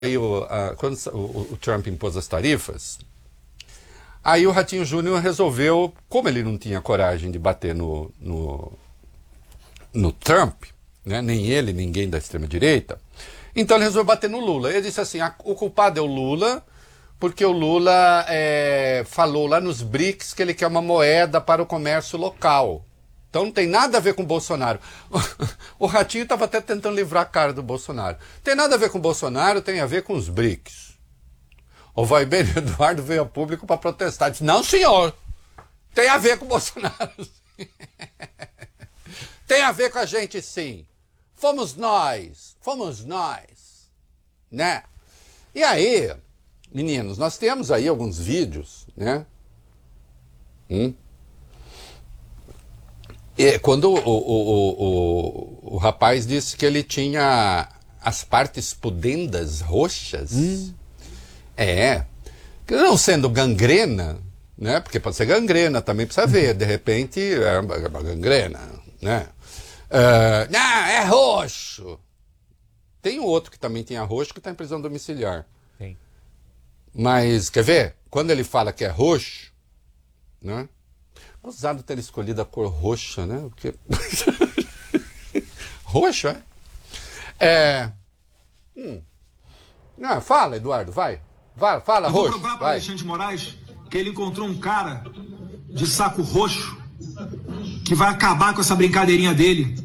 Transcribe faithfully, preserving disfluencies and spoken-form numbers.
Aí o, a, quando o, o Trump impôs as tarifas, aí o Ratinho Júnior resolveu, como ele não tinha coragem de bater no, no, no Trump, né, nem ele, ninguém da extrema-direita, então ele resolveu bater no Lula. Ele disse assim, a, o culpado é o Lula, porque o Lula é, falou lá nos BRICS que ele quer uma moeda para o comércio local. Então não tem nada a ver com o Bolsonaro. O Ratinho estava até tentando livrar a cara do Bolsonaro. Tem nada a ver com o Bolsonaro, tem a ver com os BRICS. O vai bem, Eduardo veio a público para protestar. Disse, não, senhor, tem a ver com o Bolsonaro. Tem a ver com a gente, sim. Fomos nós, fomos nós. Né? E aí, meninos, nós temos aí alguns vídeos, né? Hum? E quando o, o, o, o, o rapaz disse que ele tinha as partes pudendas roxas, hum. é, que não sendo gangrena, né? Porque pode ser gangrena, também precisa ver, de repente é uma gangrena, né? Uh, não, é roxo. Tem um outro que também tinha roxo que está em prisão domiciliar. Sim. Mas, quer ver? Quando ele fala que é roxo, né? Ousado ter escolhido a cor roxa, né? Porque... roxo, é? É... Hum. Não, fala, Eduardo, vai. Vai, fala, Eu roxo. vou provar para Alexandre de Moraes que ele encontrou um cara de saco roxo que vai acabar com essa brincadeirinha dele.